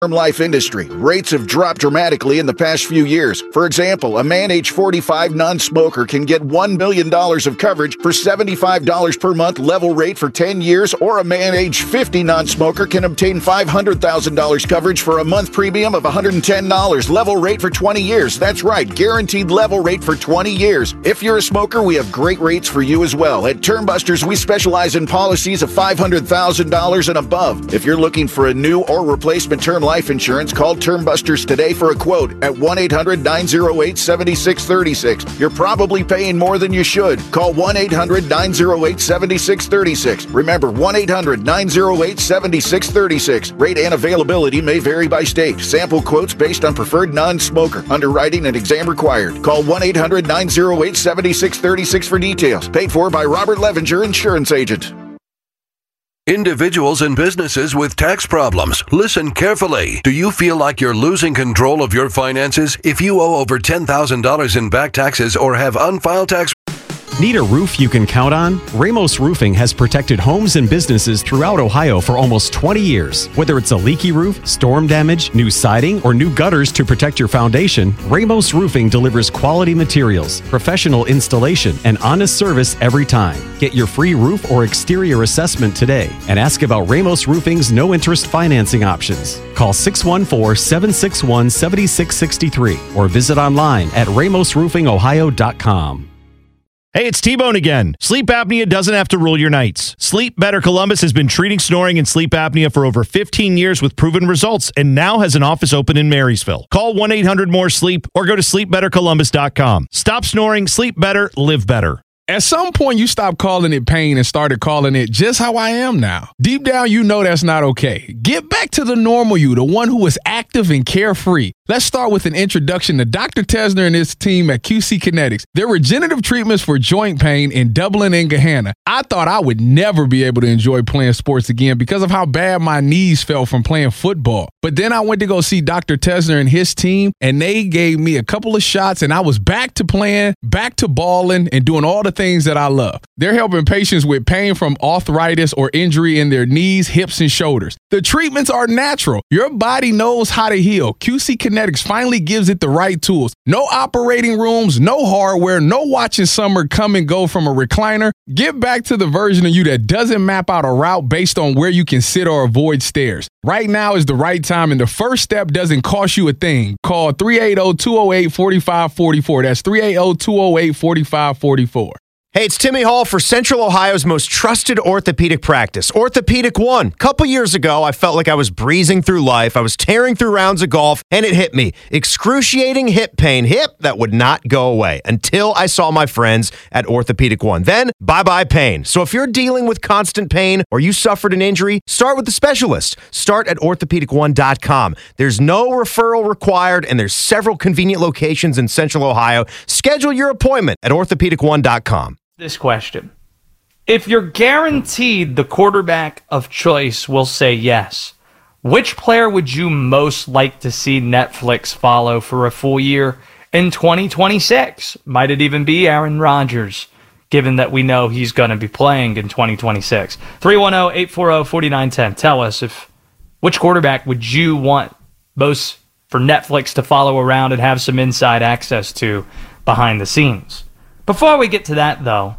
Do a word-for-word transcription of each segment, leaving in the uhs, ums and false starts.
Term life industry. Rates have dropped dramatically in the past few years. For example, a man age forty-five non-smoker can get one million dollars of coverage for seventy-five dollars per month level rate for ten years, or a man age fifty non-smoker can obtain five hundred thousand dollars coverage for a month premium of one hundred ten dollars level rate for twenty years. That's right, guaranteed level rate for twenty years. If you're a smoker, we have great rates for you as well. At Termbusters, we specialize in policies of five hundred thousand dollars and above. If you're looking for a new or replacement term life insurance, call Termbusters today for a quote at one eight hundred nine oh eight seven six three six. You're probably paying more than you should. Call one eight hundred nine oh eight seven six three six. Remember, one eight hundred nine oh eight seven six three six. Rate and availability may vary by state. Sample quotes based on preferred non-smoker. Underwriting and exam required. Call one eight hundred nine oh eight seven six three six for details. Paid for by Robert Levenger, Insurance Agent. Individuals and businesses with tax problems, listen carefully. Do you feel like you're losing control of your finances? If you owe over ten thousand dollars in back taxes or have unfiled tax... Need a roof you can count on? Ramos Roofing has protected homes and businesses throughout Ohio for almost twenty years. Whether it's a leaky roof, storm damage, new siding, or new gutters to protect your foundation, Ramos Roofing delivers quality materials, professional installation, and honest service every time. Get your free roof or exterior assessment today and ask about Ramos Roofing's no-interest financing options. Call six one four, seven six one, seven six six three or visit online at ramos roofing ohio dot com. Hey, it's T-Bone again. Sleep apnea doesn't have to rule your nights. Sleep Better Columbus has been treating snoring and sleep apnea for over fifteen years with proven results and now has an office open in Marysville. Call one eight hundred more sleep or go to sleep better columbus dot com. Stop snoring, sleep better, live better. At some point, you stopped calling it pain and started calling it just how I am now. Deep down, you know that's not okay. Get back to the normal you, the one who is active and carefree. Let's start with an introduction to Doctor Tesner and his team at Q C Kinetics. Their regenerative treatments for joint pain in Dublin and Gahanna. I thought I would never be able to enjoy playing sports again because of how bad my knees felt from playing football. But then I went to go see Doctor Tesner and his team, and they gave me a couple of shots, and I was back to playing, back to balling, and doing all the things that I love. They're helping patients with pain from arthritis or injury in their knees, hips, and shoulders. The treatments are natural. Your body knows how to heal. Q C Kinetics finally gives it the right tools. No operating rooms, no hardware, no watching summer come and go from a recliner. Get back to the version of you that doesn't map out a route based on where you can sit or avoid stairs. Right now is the right time, and the first step doesn't cost you a thing. Call three eight zero, two zero eight, four five four four. That's three eight zero, two zero eight, four five four four. Hey, it's Timmy Hall for Central Ohio's most trusted orthopedic practice, Orthopedic One. Couple years ago, I felt like I was breezing through life. I was tearing through rounds of golf, and it hit me. Excruciating hip pain. Hip that would not go away until I saw my friends at Orthopedic One. Then, bye-bye pain. So if you're dealing with constant pain or you suffered an injury, start with the specialist. Start at orthopedic one dot com. There's no referral required, and there's several convenient locations in Central Ohio. Schedule your appointment at orthopedic one dot com. This question. If you're guaranteed the quarterback of choice will say yes, which player would you most like to see Netflix follow for a full year in twenty twenty-six? Might it even be Aaron Rodgers, given that we know he's going to be playing in twenty twenty-six? three one zero, eight four zero, four nine one zero. Tell us if which quarterback would you want most for Netflix to follow around and have some inside access to behind the scenes. Before we get to that, though,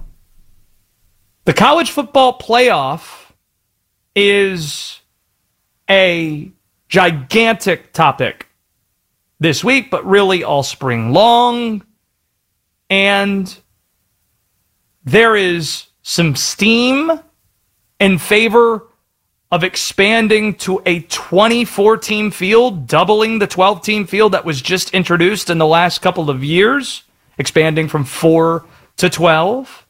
the college football playoff is a gigantic topic this week, but really all spring long. And there is some steam in favor of expanding to a twenty-four team field, doubling the twelve team field that was just introduced in the last couple of years, expanding from four to twelve.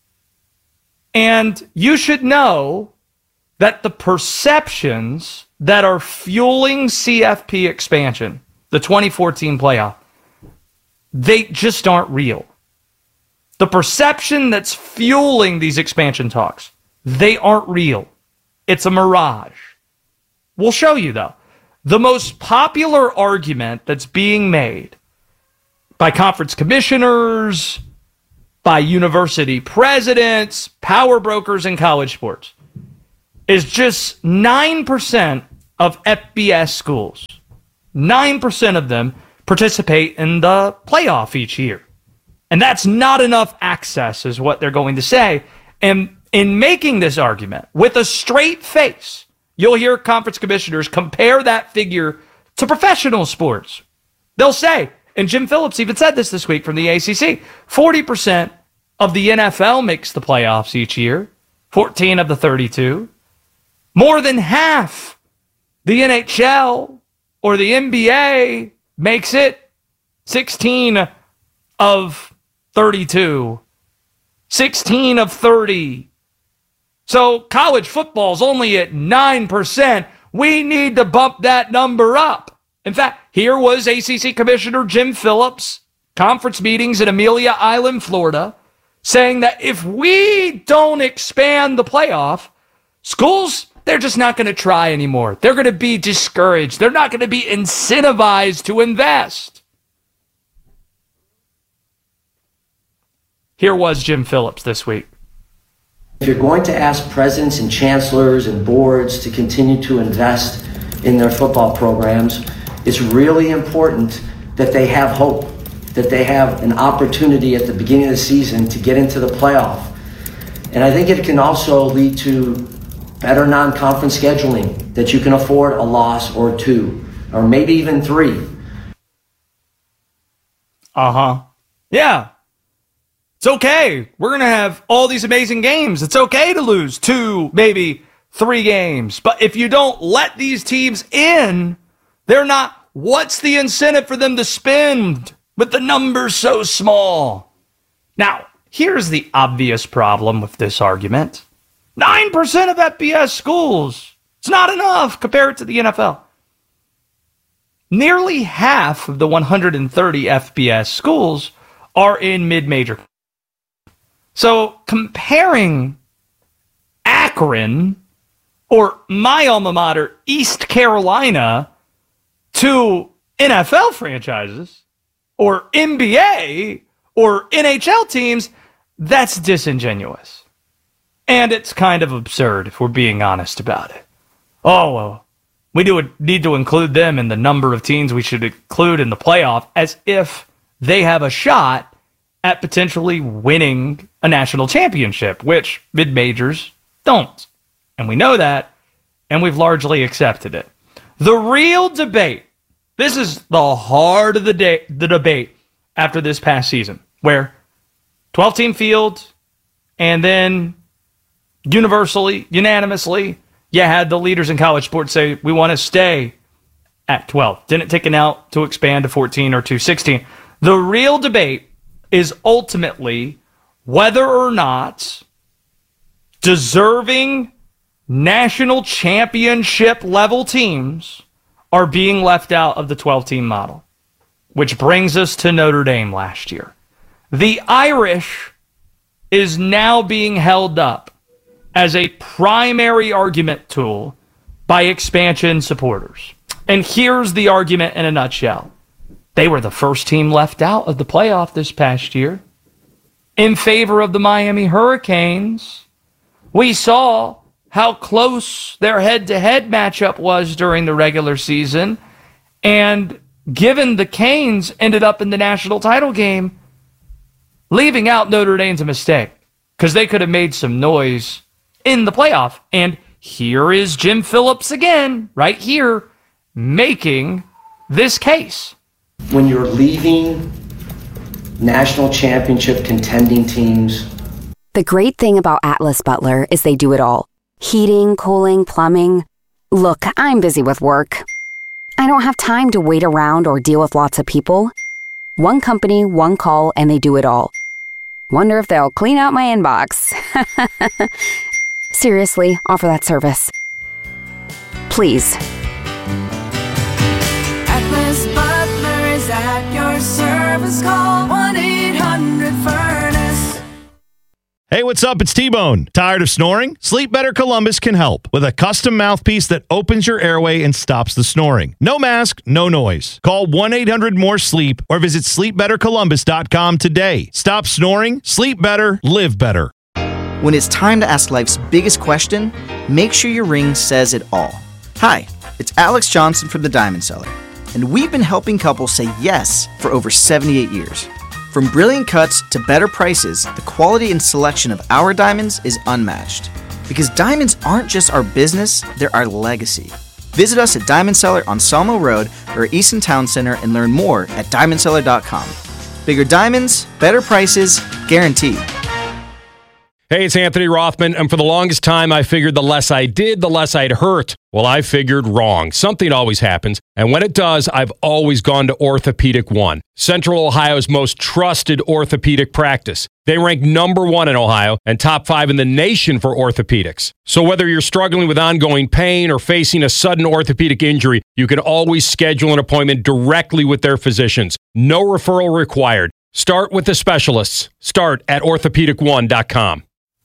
And you should know that the perceptions that are fueling C F P expansion, the twenty-four team playoff, they just aren't real. The perception that's fueling these expansion talks, they aren't real. It's a mirage. We'll show you, though. The most popular argument that's being made by conference commissioners, by university presidents, power brokers in college sports, is just nine percent of F B S schools, nine percent of them participate in the playoff each year. And that's not enough access, is what they're going to say. And in making this argument with a straight face, you'll hear conference commissioners compare that figure to professional sports. They'll say, and Jim Phillips even said this this week from the A C C, forty percent of the N F L makes the playoffs each year, fourteen of the thirty-two. More than half the N H L or the N B A makes it, sixteen of thirty-two. sixteen of thirty. So college football's only at nine percent. We need to bump that number up. In fact, here was A C C Commissioner Jim Phillips, conference meetings in Amelia Island, Florida, saying that if we don't expand the playoff, schools, they're just not going to try anymore. They're going to be discouraged. They're not going to be incentivized to invest. Here was Jim Phillips this week. If you're going to ask presidents and chancellors and boards to continue to invest in their football programs, it's really important that they have hope, that they have an opportunity at the beginning of the season to get into the playoff. And I think it can also lead to better non-conference scheduling, that you can afford a loss or two, or maybe even three. Uh-huh. Yeah. It's okay. We're going to have all these amazing games. It's okay to lose two, maybe three games. But if you don't let these teams in, they're not. What's the incentive for them to spend with the numbers so small? Now, here's the obvious problem with this argument. nine percent of F B S schools. It's not enough compared to the N F L. Nearly half of the one hundred thirty F B S schools are in mid-major. So comparing Akron or my alma mater, East Carolina, to N F L franchises or N B A or N H L teams, that's disingenuous. And it's kind of absurd if we're being honest about it. Oh, well, we do need to include them in the number of teams we should include in the playoff, as if they have a shot at potentially winning a national championship, which mid-majors don't. And we know that, and we've largely accepted it. The real debate, this is the heart of the, day, the debate after this past season, where twelve-team field, and then universally, unanimously, you had the leaders in college sports say, we want to stay at twelve. Didn't take it out to expand to fourteen or to sixteen. The real debate is ultimately whether or not deserving national championship level teams are being left out of the twelve-team model. Which brings us to Notre Dame last year. The Irish is now being held up as a primary argument tool by expansion supporters. And here's the argument in a nutshell. They were the first team left out of the playoff this past year. In favor of the Miami Hurricanes, we saw how close their head-to-head matchup was during the regular season. And given the Canes ended up in the national title game, leaving out Notre Dame's a mistake, because they could have made some noise in the playoff. And here is Jim Phillips again, right here, making this case. When you're leaving national championship contending teams. The great thing about Atlas Butler is they do it all. Heating, cooling, plumbing. Look, I'm busy with work. I don't have time to wait around or deal with lots of people. One company, one call, and they do it all. Wonder if they'll clean out my inbox. Seriously, offer that service. Please. Atlas Butler is at your service. Call one eight hundred furnace. Hey, what's up? It's T-Bone. Tired of snoring? Sleep Better Columbus can help with a custom mouthpiece that opens your airway and stops the snoring. No mask, no noise. Call one eight hundred more sleep or visit sleep better columbus dot com today. Stop snoring, sleep better, live better. When it's time to ask life's biggest question, make sure your ring says it all. Hi, it's Alex Johnson from the Diamond Cellar, and we've been helping couples say yes for over seventy-eight years. From brilliant cuts to better prices, the quality and selection of our diamonds is unmatched. Because diamonds aren't just our business, they're our legacy. Visit us at Diamond Cellar on Salmo Road or Easton Town Center and learn more at diamond cellar dot com. Bigger diamonds, better prices, guaranteed. Hey, it's Anthony Rothman, and for the longest time, I figured the less I did, the less I'd hurt. Well, I figured wrong. Something always happens, and when it does, I've always gone to Orthopedic One, Central Ohio's most trusted orthopedic practice. They rank number one in Ohio and top five in the nation for orthopedics. So whether you're struggling with ongoing pain or facing a sudden orthopedic injury, you can always schedule an appointment directly with their physicians. No referral required. Start with the specialists. Start at orthopedic one dot com.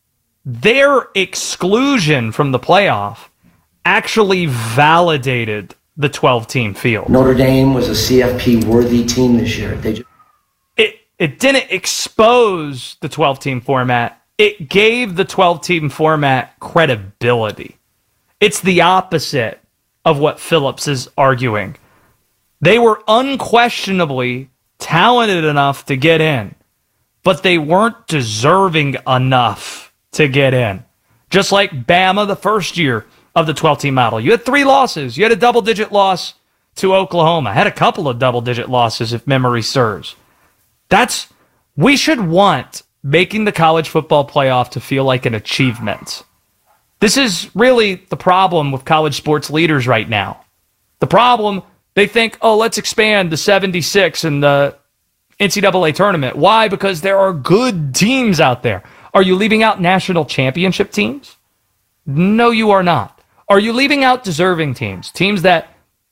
Their exclusion from the playoff actually validated the twelve-team field. Notre Dame was a C F P-worthy team this year. They just- it it didn't expose the twelve-team format. It gave the twelve-team format credibility. It's the opposite of what Phillips is arguing. They were unquestionably talented enough to get in, but they weren't deserving enough to get in. Just like Bama the first year of the twelve-team model. You had three losses. You had a double-digit loss to Oklahoma. Had a couple of double-digit losses, if memory serves. That's, we should want making the college football playoff to feel like an achievement. This is really the problem with college sports leaders right now. The problem, they think, oh, let's expand the seventy-six in the N C double A tournament. Why? Because there are good teams out there. Are you leaving out national championship teams? No, you are not. Are you leaving out deserving teams? Teams that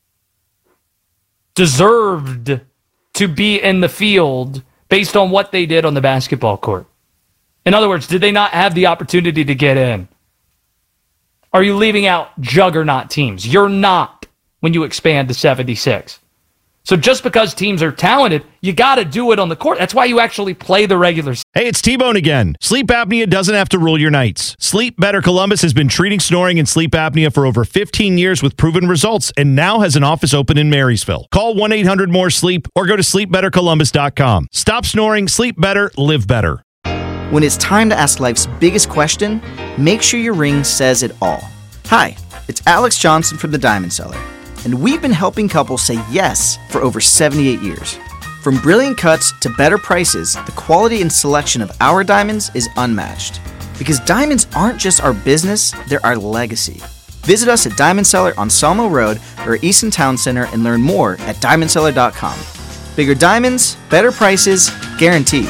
deserved to be in the field based on what they did on the basketball court? In other words, did they not have the opportunity to get in? Are you leaving out juggernaut teams? You're not when you expand to seventy-six. So just because teams are talented, you got to do it on the court. That's why you actually play the regular season. Hey, it's T-Bone again. Sleep apnea doesn't have to rule your nights. Sleep Better Columbus has been treating snoring and sleep apnea for over fifteen years with proven results and now has an office open in Marysville. Call one eight hundred more sleep or go to sleep better columbus dot com. Stop snoring, sleep better, live better. When it's time to ask life's biggest question, make sure your ring says it all. Hi, it's Alex Johnson from the Diamond Cellar, and we've been helping couples say yes for over seventy-eight years. From brilliant cuts to better prices, the quality and selection of our diamonds is unmatched. Because diamonds aren't just our business, they're our legacy. Visit us at Diamond Cellar on Salmo Road or Easton Town Center and learn more at diamond cellar dot com. Bigger diamonds, better prices, guaranteed.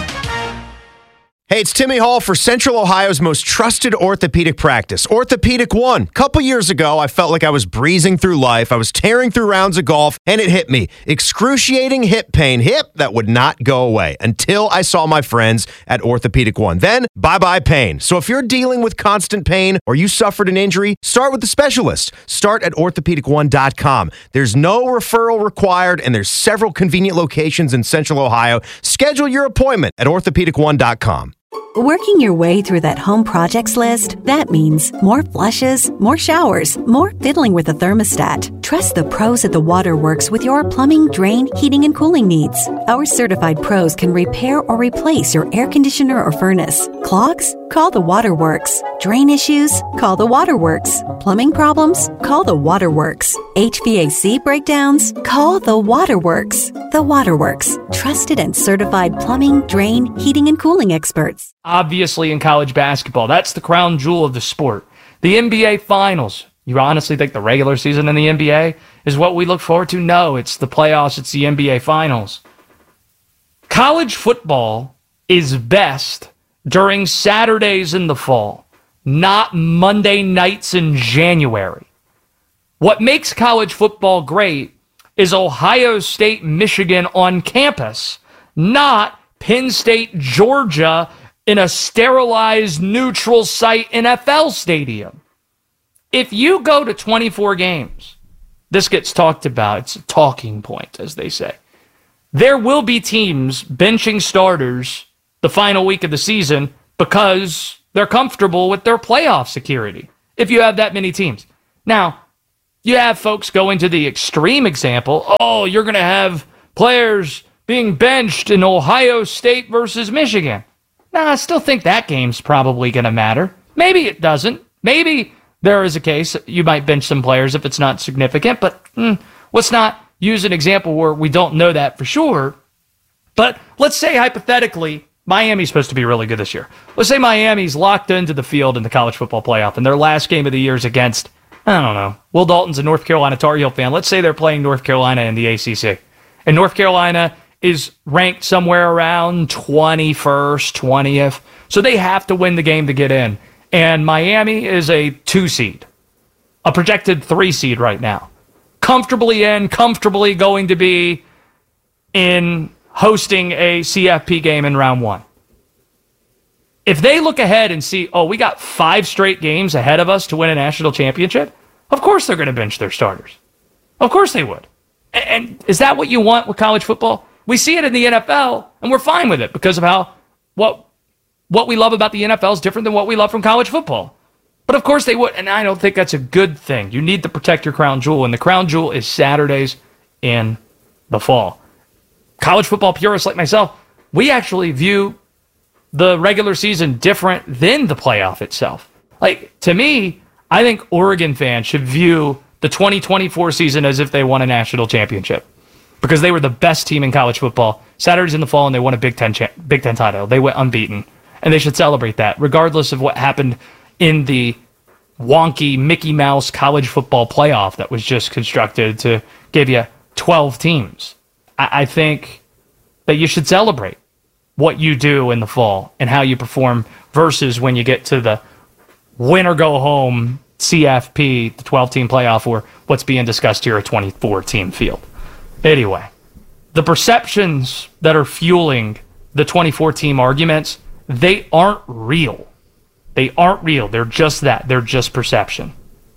Hey, it's Timmy Hall for Central Ohio's most trusted orthopedic practice, Orthopedic One. A couple years ago, I felt like I was breezing through life. I was tearing through rounds of golf, and it hit me. Excruciating hip pain. Hip that would not go away until I saw my friends at Orthopedic One. Then, bye-bye pain. So if you're dealing with constant pain or you suffered an injury, start with the specialist. Start at orthopedic one dot com. There's no referral required, and there's several convenient locations in Central Ohio. Schedule your appointment at orthopedic one dot com. Working your way through that home projects list, that means more flushes, more showers, more fiddling with the thermostat. Trust the pros at the Waterworks with your plumbing, drain, heating, and cooling needs. Our certified pros can repair or replace your air conditioner or furnace. Clogs? Call the Waterworks. Drain issues? Call the Waterworks. Plumbing problems? Call the Waterworks. H V A C breakdowns? Call the Waterworks. The Waterworks. Trusted and certified plumbing, drain, heating, and cooling experts. Obviously in college basketball, that's the crown jewel of the sport. The N B A Finals. You honestly think the regular season in the N B A is what we look forward to? No, it's the playoffs, it's the N B A Finals. College football is best during Saturdays in the fall, not Monday nights in January. What makes college football great is Ohio State, Michigan on campus, not Penn State, Georgia in a sterilized neutral site N F L stadium. If you go to twenty-four games, this gets talked about. It's a talking point, as they say. There will be teams benching starters the final week of the season because they're comfortable with their playoff security, if you have that many teams. Now, you have folks going to the extreme example. Oh, you're going to have players being benched in Ohio State versus Michigan. Nah, I still think that game's probably going to matter. Maybe it doesn't. Maybe there is a case you might bench some players if it's not significant, but hmm, let's not use an example where we don't know that for sure. But let's say hypothetically, Miami's supposed to be really good this year. Let's say Miami's locked into the field in the college football playoff, and their last game of the year is against, I don't know, Will Dalton's a North Carolina Tar Heel fan. Let's say they're playing North Carolina in the A C C. And North Carolina is ranked somewhere around twenty-first, twentieth. So they have to win the game to get in. And Miami is a two seed, a projected three seed right now. Comfortably in, comfortably going to be in hosting a C F P game in round one. If they look ahead and see, oh, we got five straight games ahead of us to win a national championship, of course they're going to bench their starters. Of course they would. And is that what you want with college football? We see it in the N F L, and we're fine with it because of how what what we love about the N F L is different than what we love from college football. But of course they would, and I don't think that's a good thing. You need to protect your crown jewel, and the crown jewel is Saturdays in the fall. College football purists like myself, we actually view the regular season different than the playoff itself. Like, to me, I think Oregon fans should view the twenty twenty-four season as if they won a national championship because they were the best team in college football. Saturdays in the fall, and they won a Big Ten cha- Big Ten title. They went unbeaten, and they should celebrate that, regardless of what happened in the wonky Mickey Mouse college football playoff that was just constructed to give you twelve teams. I, I think that you should celebrate what you do in the fall and how you perform versus when you get to the win or go home C F P, the twelve-team playoff, or what's being discussed here, a twenty-four-team field. Anyway, the perceptions that are fueling the twenty-four-team arguments, they aren't real. They aren't real. They're just that. They're just perception.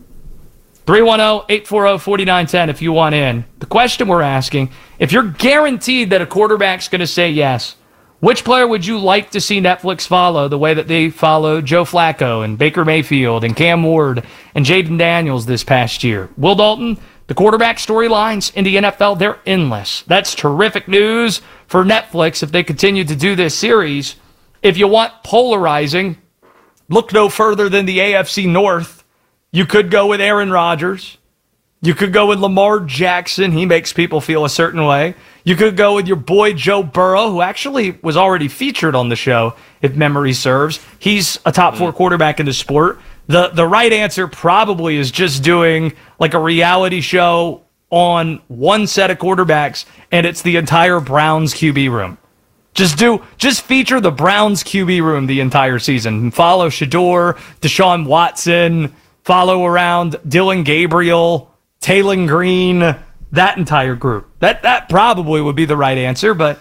three one zero, eight four zero, four nine one zero if you want in. The question we're asking, if you're guaranteed that a quarterback's going to say yes, which player would you like to see Netflix follow the way that they followed Joe Flacco and Baker Mayfield and Cam Ward and Jaden Daniels this past year? Will Dalton, the quarterback storylines in the N F L, they're endless. That's terrific news for Netflix if they continue to do this series. If you want polarizing, look no further than the A F C North. You could go with Aaron Rodgers. You could go with Lamar Jackson. He makes people feel a certain way. You could go with your boy Joe Burrow, who actually was already featured on the show, if memory serves. He's a top four quarterback in the sport. The the right answer probably is just doing like a reality show on one set of quarterbacks, and it's the entire Browns Q B room. Just do just feature the Browns Q B room the entire season. Follow Shador, Deshaun Watson, follow around Dylan Gabriel, Taylor Green, that entire group. That that probably would be the right answer, but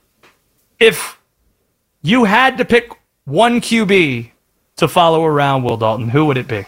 if you had to pick one Q B to follow around Will Dalton, who would it be?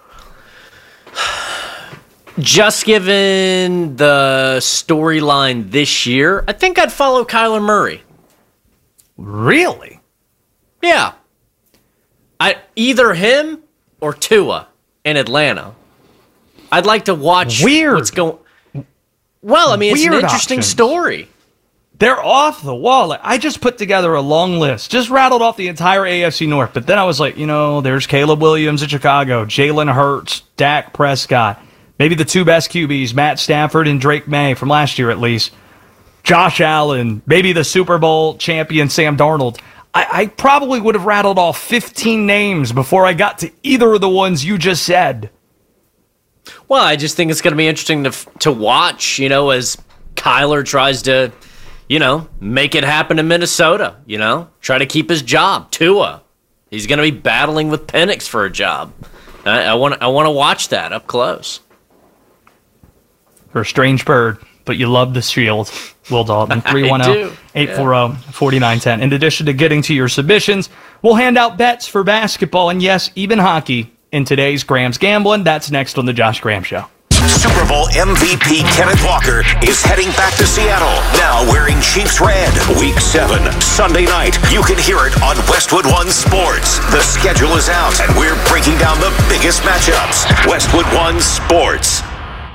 Just given the storyline this year, I think I'd follow Kyler Murray. Really? Yeah. I either him or Tua in Atlanta. I'd like to watch Weird. what's going. Well, I mean, it's Weird an interesting options. story. They're off the wall. Like, I just put together a long list, just rattled off the entire A F C North. But then I was like, you know, there's Caleb Williams in Chicago, Jalen Hurts, Dak Prescott, maybe the two best Q Bs, Matt Stafford and Drake May from last year at least, Josh Allen, maybe the Super Bowl champion Sam Darnold. I, I probably would have rattled off fifteen names before I got to either of the ones you just said. Well, I just think it's going to be interesting to to watch, you know, as Kyler tries to, you know, make it happen in Minnesota, you know, try to keep his job. Tua, he's going to be battling with Penix for a job. I, I want I want to watch that up close. You're a strange bird, but you love the Shield. Will Dalton, three one zero, eight four zero, four nine one zero. In addition to getting to your submissions, we'll hand out bets for basketball and, yes, even hockey in today's Graham's Gambling. That's next on the Josh Graham Show. Super Bowl M V P Kenneth Walker is heading back to Seattle, now wearing Chiefs red. Week seven, Sunday night. You can hear it on Westwood One Sports. The schedule is out, and we're breaking down the biggest matchups. Westwood One Sports.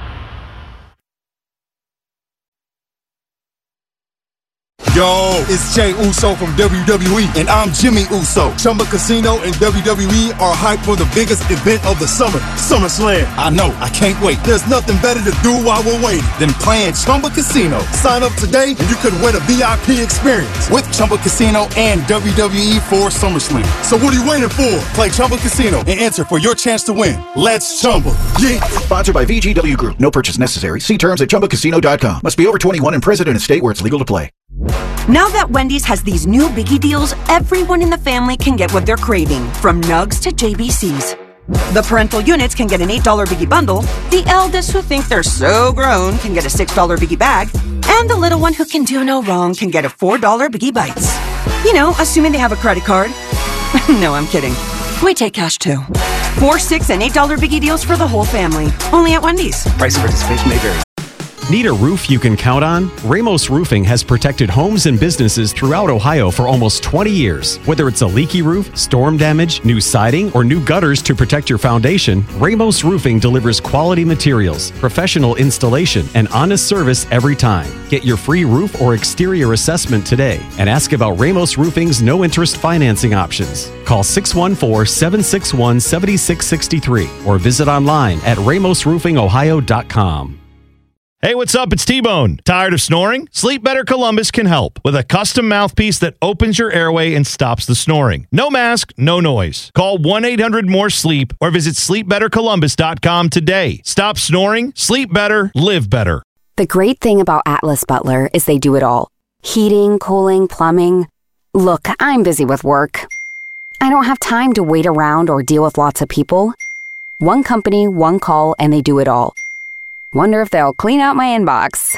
Yo, it's Jay Uso from W W E, and I'm Jimmy Uso. Chumba Casino and W W E are hyped for the biggest event of the summer, SummerSlam. I know, I can't wait. There's nothing better to do while we're waiting than playing Chumba Casino. Sign up today and you could win a V I P experience with Chumba Casino and W W E for SummerSlam. So what are you waiting for? Play Chumba Casino and enter for your chance to win. Let's Chumba. Yeah. Sponsored by V G W Group. No purchase necessary. See terms at chumba casino dot com. Must be over twenty-one and present in a state where it's legal to play. Now that Wendy's has these new Biggie deals, everyone in the family can get what they're craving, from nugs to J B Cs. The parental units can get an eight dollar Biggie bundle, the eldest who think they're so grown can get a six dollar Biggie bag, and the little one who can do no wrong can get a four dollar Biggie Bites. You know, assuming they have a credit card. No, I'm kidding. We take cash too. Four, six, and eight dollar Biggie deals for the whole family. Only at Wendy's. Price of participation may vary. Need a roof you can count on? Ramos Roofing has protected homes and businesses throughout Ohio for almost twenty years. Whether it's a leaky roof, storm damage, new siding, or new gutters to protect your foundation, Ramos Roofing delivers quality materials, professional installation, and honest service every time. Get your free roof or exterior assessment today and ask about Ramos Roofing's no-interest financing options. Call six one four, seven six one, seven six six three or visit online at ramos roofing ohio dot com. Hey, what's up? It's T-Bone. Tired of snoring? Sleep Better Columbus can help with a custom mouthpiece that opens your airway and stops the snoring. No mask, no noise. Call one eight hundred more sleep or visit sleep better columbus dot com today. Stop snoring, sleep better, live better. The great thing about Atlas Butler is they do it all. Heating, cooling, plumbing. Look, I'm busy with work. I don't have time to wait around or deal with lots of people. One company, one call, and they do it all. Wonder if they'll clean out my inbox.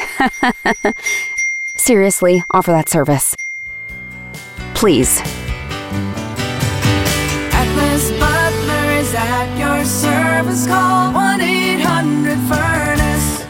Seriously, offer that service. Please. Atlas Butler is at your service. Call one eight hundred furnace.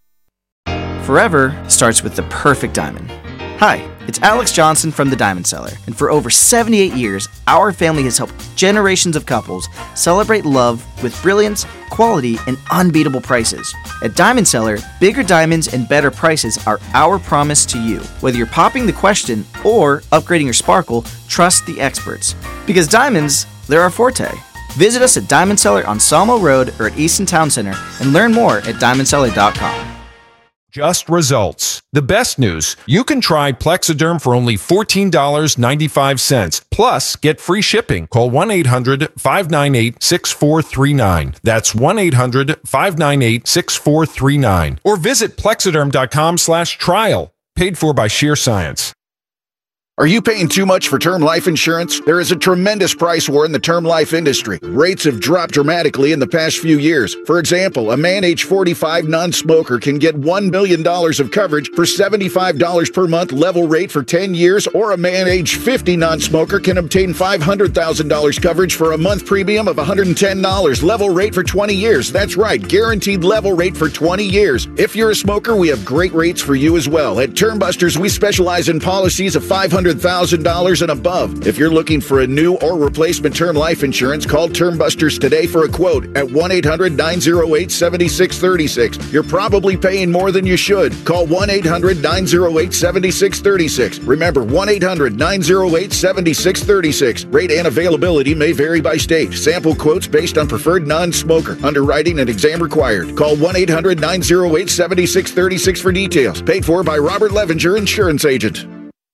Forever starts with the perfect diamond. Hi, it's Alex Johnson from The Diamond Seller, and for over seventy-eight years, our family has helped generations of couples celebrate love with brilliance, quality, and unbeatable prices. At Diamond Seller, bigger diamonds and better prices are our promise to you. Whether you're popping the question or upgrading your sparkle, trust the experts. Because diamonds, they're our forte. Visit us at Diamond Seller on Sawmill Road or at Easton Town Center and learn more at diamond seller dot com. Just results. The best news, you can try Plexiderm for only fourteen dollars and ninety-five cents. Plus, get free shipping. Call one eight hundred, five nine eight, six four three nine. That's one eight hundred, five nine eight, six four three nine. Or visit plexiderm dot com slash trial. Paid for by Sheer Science. Are you paying too much for term life insurance? There is a tremendous price war in the term life industry. Rates have dropped dramatically in the past few years. For example, a man age forty-five non-smoker can get one million dollars of coverage for seventy-five dollars per month level rate for ten years, or a man age fifty non-smoker can obtain five hundred thousand dollars coverage for a month premium of one hundred ten dollars level rate for twenty years. That's right, guaranteed level rate for twenty years. If you're a smoker, we have great rates for you as well. At Termbusters, we specialize in policies of five hundred thousand dollars and above. If you're looking for a new or replacement term life insurance, call Termbusters today for a quote at one eight hundred, nine oh eight, seven six three six. You're probably paying more than you should. Call one eight hundred, nine oh eight, seven six three six. Remember, one eight hundred, nine oh eight, seven six three six. Rate and availability may vary by state. Sample quotes based on preferred non-smoker. Underwriting and exam required. Call one eight hundred, nine oh eight, seven six three six for details. Paid for by Robert Levinger, Insurance Agent.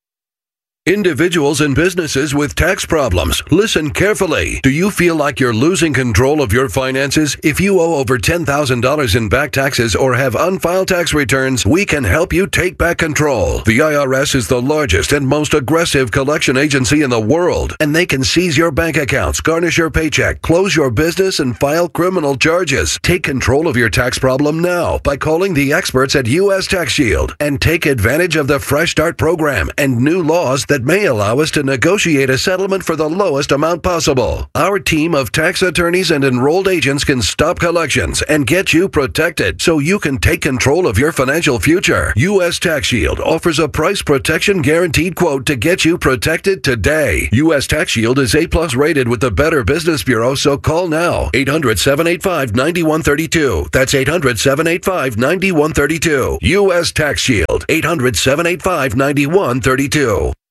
Individuals and businesses with tax problems, listen carefully. Do you feel like you're losing control of your finances? If you owe over ten thousand dollars in back taxes or have unfiled tax returns, we can help you take back control. The I R S is the largest and most aggressive collection agency in the world, and they can seize your bank accounts, garnish your paycheck, close your business, and file criminal charges. Take control of your tax problem now by calling the experts at U S Tax Shield and take advantage of the Fresh Start program and new laws that may allow us to negotiate a settlement for the lowest amount possible. Our team of tax attorneys and enrolled agents can stop collections and get you protected so you can take control of your financial future. U S Tax Shield offers a price protection guaranteed quote to get you protected today. U S Tax Shield is A plus rated with the Better Business Bureau, so call now. eight hundred, seven eight five, nine one three two. That's eight hundred, seven eight five, nine one three two. U S Tax Shield. eight hundred, seven eight five, nine one three two.